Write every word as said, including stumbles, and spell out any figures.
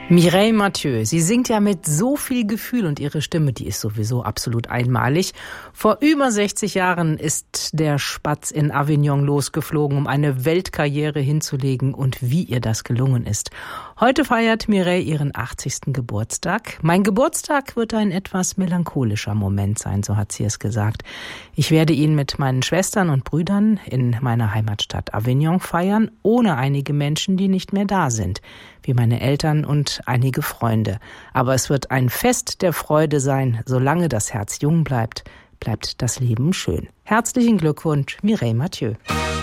Mireille Mathieu, sie singt ja mit so viel Gefühl und ihre Stimme, die ist sowieso absolut einmalig. Vor über sechzig Jahren ist der Spatz in Avignon losgeflogen, um eine Weltkarriere hinzulegen, und wie ihr das gelungen ist. Heute feiert Mireille ihren achtzigsten Geburtstag. Mein Geburtstag wird ein etwas melancholischer Moment sein, so hat sie es gesagt. Ich werde ihn mit meinen Schwestern und Brüdern in meiner Heimatstadt Avignon feiern, ohne einige Menschen, die nicht mehr da sind, wie meine Eltern und einige Freunde. Aber es wird ein Fest der Freude sein. Solange das Herz jung bleibt, bleibt das Leben schön. Herzlichen Glückwunsch, Mireille Mathieu.